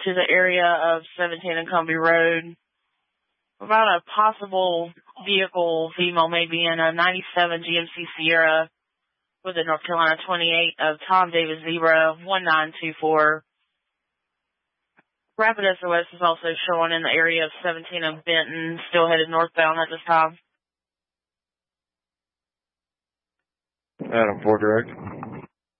to the area of 17 and Cumbie Road about a possible vehicle female may be in a 97 GMC Sierra with a North Carolina 28 of Tom Davis Zebra 1924. Rapid SOS is also showing in the area of 17 of Benton, still headed northbound at this time. Adam 4 direct.